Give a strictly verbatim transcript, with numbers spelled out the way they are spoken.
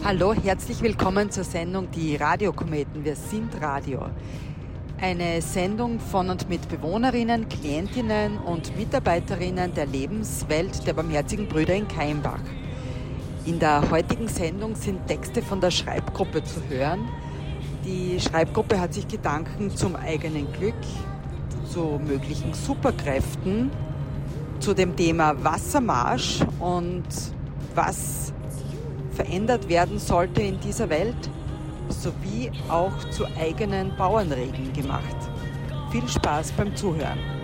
Hallo, herzlich willkommen zur Sendung Die Radiokometen. Wir sind Radio. Eine Sendung von und mit Bewohnerinnen, Klientinnen und Mitarbeiterinnen der Lebenswelt der Barmherzigen Brüder in Kaimbach. In der heutigen Sendung sind Texte von der Schreibgruppe zu hören. Die Schreibgruppe hat sich Gedanken zum eigenen Glück, zu möglichen Superkräften, zu dem Thema Wassermarsch und was verändert werden sollte in dieser Welt, sowie auch zu eigenen Bauernregeln gemacht. Viel Spaß beim Zuhören.